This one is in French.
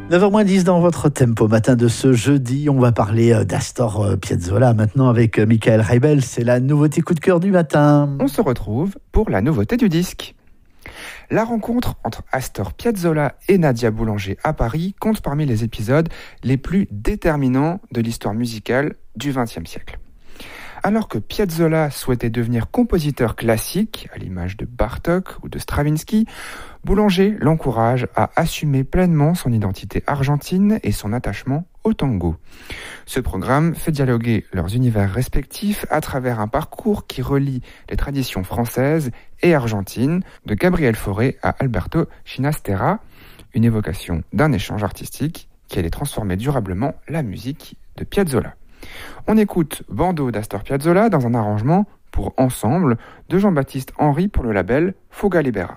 9h10 dans votre tempo matin de ce jeudi, on va parler d'Astor Piazzolla maintenant avec Michael Reibel, c'est la nouveauté coup de cœur du matin. On se retrouve pour la nouveauté du disque. La rencontre entre Astor Piazzolla et Nadia Boulanger à Paris compte parmi les épisodes les plus déterminants de l'histoire musicale du XXe siècle. Alors que Piazzolla souhaitait devenir compositeur classique, à l'image de Bartók ou de Stravinsky, Boulanger l'encourage à assumer pleinement son identité argentine et son attachement au tango. Ce programme fait dialoguer leurs univers respectifs à travers un parcours qui relie les traditions françaises et argentines, de Gabriel Fauré à Alberto Ginastera, une évocation d'un échange artistique qui allait transformer durablement la musique de Piazzolla. On écoute Bando d'Astor Piazzolla dans un arrangement pour ensemble de Jean-Baptiste Henry pour le label Fuga Libera.